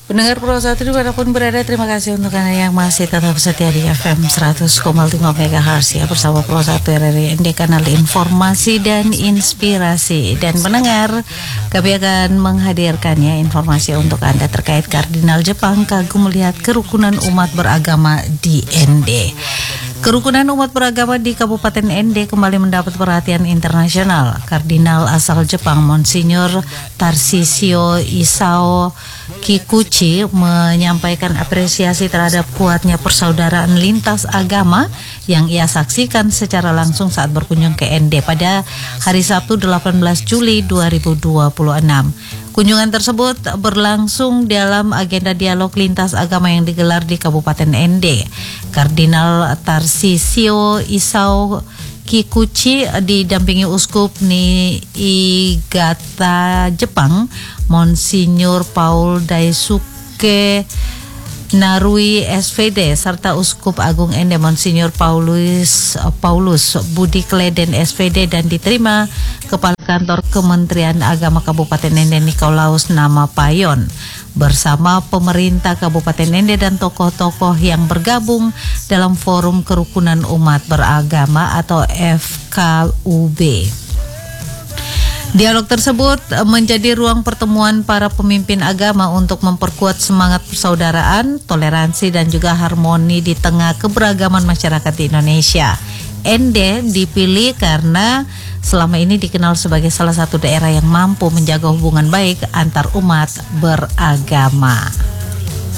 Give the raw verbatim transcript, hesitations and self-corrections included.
Pendengar Pro satu dimanapun berada, terima kasih untuk Anda yang masih tetap setia di F M seratus koma lima MHz ya, bersama Pro satu R R I N D, kanal informasi dan inspirasi. Dan pendengar, kami akan menghadirkan ya informasi untuk Anda terkait Kardinal Jepang kagum melihat kerukunan umat beragama di N D. Kerukunan umat beragama di Kabupaten N D kembali mendapat perhatian internasional. Kardinal asal Jepang Monsinyur Tarcisio Isao Kikuchi menyampaikan apresiasi terhadap kuatnya persaudaraan lintas agama yang ia saksikan secara langsung saat berkunjung ke N D pada hari Sabtu delapan belas Juli dua ribu dua puluh enam. Kunjungan tersebut berlangsung dalam agenda dialog lintas agama yang digelar di Kabupaten N D. Kardinal Tarcisio Isao Kikuchi didampingi Uskup Niigata Jepang, Monsinyur Paul Daisuke Narui S V D, serta Uskup Agung N D Monsinyur Paulus Paulus Budi Kleden S V D, dan diterima Kepala Kantor Kementerian Agama Kabupaten N D Nikolaus Namapayon bersama pemerintah Kabupaten N D dan tokoh-tokoh yang bergabung dalam Forum Kerukunan Umat Beragama atau F K U B. Dialog tersebut menjadi ruang pertemuan para pemimpin agama untuk memperkuat semangat persaudaraan, toleransi, dan juga harmoni di tengah keberagaman masyarakat di Indonesia. N D dipilih karena selama ini dikenal sebagai salah satu daerah yang mampu menjaga hubungan baik antar umat beragama.